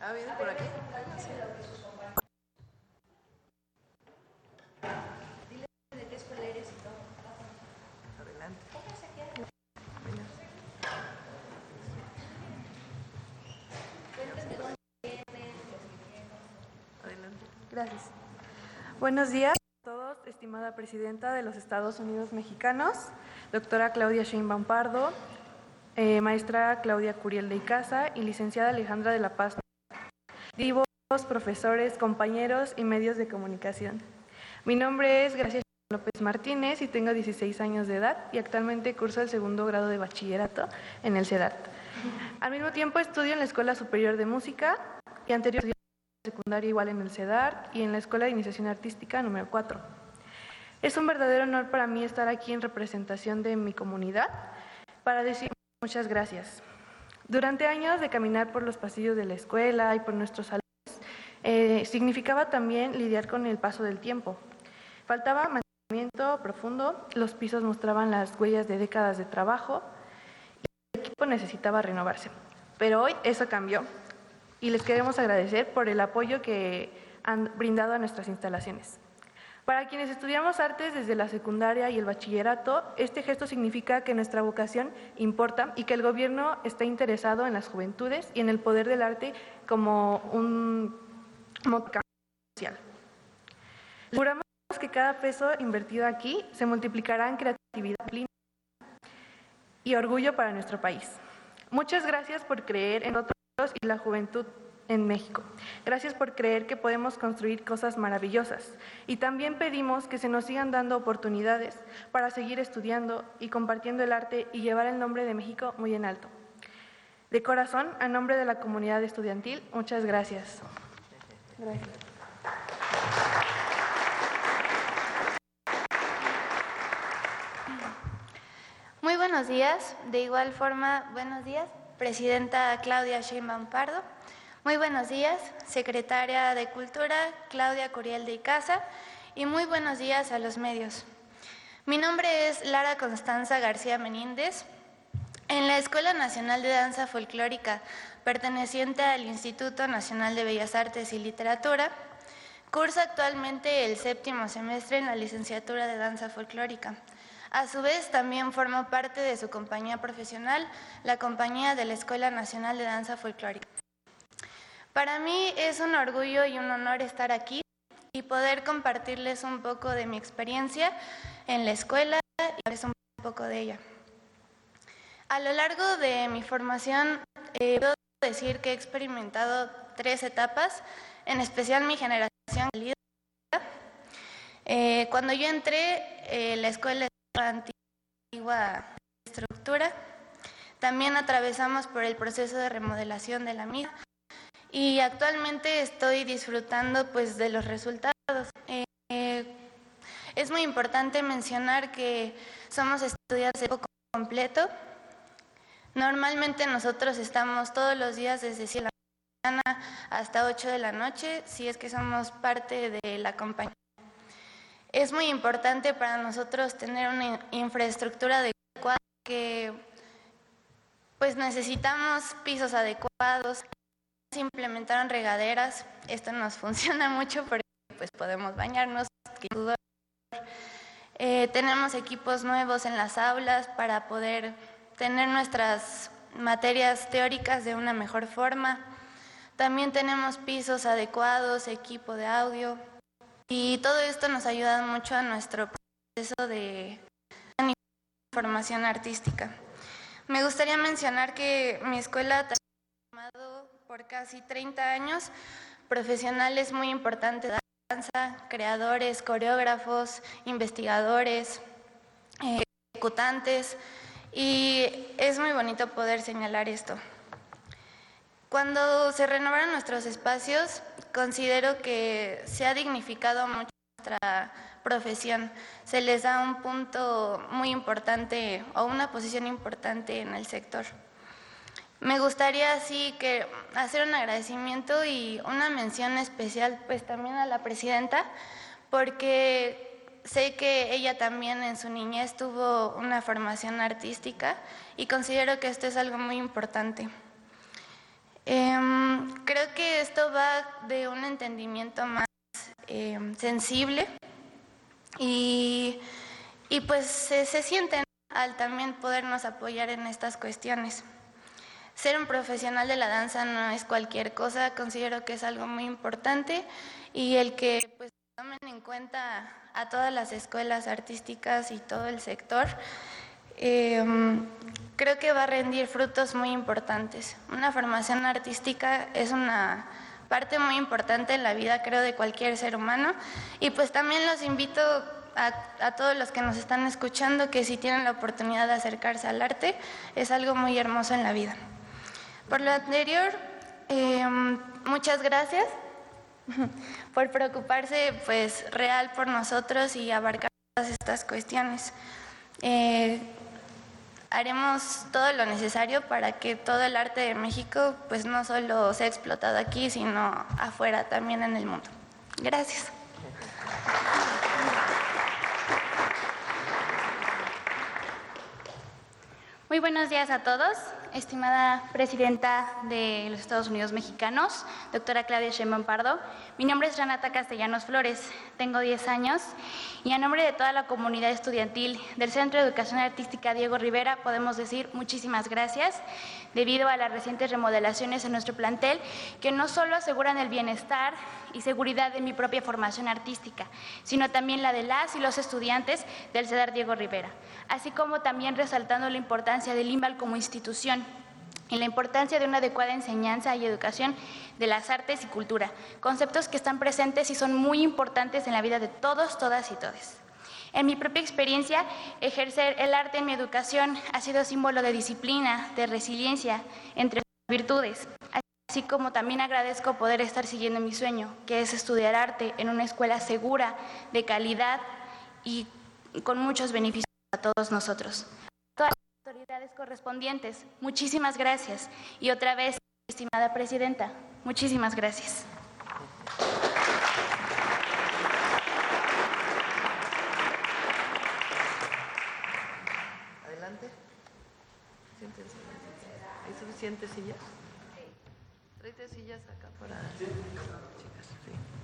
¿Viene por aquí? Sí. Dile de qué escuela eres y todo. Adelante. Cuéntame dónde vienes, lo que vienes. Adelante. Gracias. Buenos días a todos, estimada Presidenta de los Estados Unidos Mexicanos, doctora Claudia Sheinbaum Pardo, maestra Claudia Curiel de Icaza y licenciada Alejandra de la Paz, directivos, profesores, compañeros y medios de comunicación. Mi nombre es Gracia López Martínez y tengo 16 años de edad y actualmente curso el segundo grado de bachillerato en el CEDART. Al mismo tiempo estudio en la Escuela Superior de Música y anteriormente secundaria igual en el CEDART y en la Escuela de Iniciación Artística número 4. Es un verdadero honor para mí estar aquí en representación de mi comunidad para decir muchas gracias. Durante años de caminar por los pasillos de la escuela y por nuestros salones, significaba también lidiar con el paso del tiempo. Faltaba mantenimiento profundo, los pisos mostraban las huellas de décadas de trabajo y el equipo necesitaba renovarse. Pero hoy eso cambió y les queremos agradecer por el apoyo que han brindado a nuestras instalaciones. Para quienes estudiamos artes desde la secundaria y el bachillerato, este gesto significa que nuestra vocación importa y que el gobierno está interesado en las juventudes y en el poder del arte como un motor social. Juramos que cada peso invertido aquí se multiplicará en creatividad y orgullo para nuestro país. Muchas gracias por creer en nosotros y la juventud en México. Gracias por creer que podemos construir cosas maravillosas. Y también pedimos que se nos sigan dando oportunidades para seguir estudiando y compartiendo el arte y llevar el nombre de México muy en alto. De corazón, a nombre de la comunidad estudiantil, muchas gracias. Gracias. Muy buenos días. De igual forma, buenos días, Presidenta Claudia Sheinbaum Pardo. Muy buenos días, Secretaria de Cultura Claudia Curiel de Icaza. Y muy buenos días a los medios. Mi nombre es Lara Constanza García Meníndez. En la Escuela Nacional de Danza Folclórica, perteneciente al Instituto Nacional de Bellas Artes y Literatura, cursa actualmente el 7º semestre en la licenciatura de Danza Folclórica. A su vez, también formo parte de su compañía profesional, la Compañía de la Escuela Nacional de Danza Folclórica. Para mí es un orgullo y un honor estar aquí y poder compartirles un poco de mi experiencia en la escuela y un poco de ella. A lo largo de mi formación, puedo decir que he experimentado 3 etapas, en especial mi generación. Cuando yo entré, la escuela estaba antigua estructura. También atravesamos por el proceso de remodelación de la misma y actualmente estoy disfrutando pues de los resultados. Es muy importante mencionar que somos estudiantes de tiempo completo. Normalmente nosotros estamos todos los días desde 7 de la mañana hasta 8 de la noche, si es que somos parte de la compañía. Es muy importante para nosotros tener una infraestructura adecuada, que pues necesitamos pisos adecuados. Se implementaron regaderas, esto nos funciona mucho porque pues podemos bañarnos. Tenemos equipos nuevos en las aulas para poder tener nuestras materias teóricas de una mejor forma. También tenemos pisos adecuados, equipo de audio, y todo esto nos ayuda mucho a nuestro proceso de formación artística. Me gustaría mencionar que mi escuela ha formado por casi 30 años profesionales muy importantes de danza, creadores, coreógrafos, investigadores, ejecutantes, y es muy bonito poder señalar esto. Cuando se renovaron nuestros espacios, considero que se ha dignificado mucho nuestra profesión. Se les da un punto muy importante o una posición importante en el sector. Me gustaría así que hacer un agradecimiento y una mención especial pues también a la presidenta, porque sé que ella también en su niñez tuvo una formación artística y considero que esto es algo muy importante. Creo que esto va de un entendimiento más sensible y pues se siente, ¿no?, al también podernos apoyar en estas cuestiones. Ser un profesional de la danza no es cualquier cosa, considero que es algo muy importante y el que pues tomen en cuenta a todas las escuelas artísticas y todo el sector, creo que va a rendir frutos muy importantes. Una formación artística es una parte muy importante en la vida, creo, de cualquier ser humano, y pues también los invito a todos los que nos están escuchando que si tienen la oportunidad de acercarse al arte, es algo muy hermoso en la vida. Por lo anterior, muchas gracias por preocuparse pues real por nosotros y abarcar todas estas cuestiones. Haremos todo lo necesario para que todo el arte de México pues no solo sea explotado aquí, sino afuera también en el mundo. Gracias. Muy buenos días a todos, estimada presidenta de los Estados Unidos Mexicanos, doctora Claudia Sheinbaum Pardo. Mi nombre es Renata Castellanos Flores, tengo 10 años y a nombre de toda la comunidad estudiantil del Centro de Educación Artística Diego Rivera podemos decir muchísimas gracias debido a las recientes remodelaciones en nuestro plantel que no solo aseguran el bienestar y seguridad de mi propia formación artística, sino también la de las y los estudiantes del CEDAR Diego Rivera, así como también resaltando la importancia del IMBAL como institución y la importancia de una adecuada enseñanza y educación de las artes y cultura, conceptos que están presentes y son muy importantes en la vida de todos, todas y todes. En mi propia experiencia, ejercer el arte en mi educación ha sido símbolo de disciplina, de resiliencia, entre virtudes. Así como también agradezco poder estar siguiendo mi sueño, que es estudiar arte en una escuela segura, de calidad y con muchos beneficios a todos nosotros. Todas las autoridades correspondientes, muchísimas gracias. Y otra vez, estimada presidenta, muchísimas gracias. Adelante. Siéntense. ¿Hay suficientes sillas? Tráete sillas acá para chicas. Sí.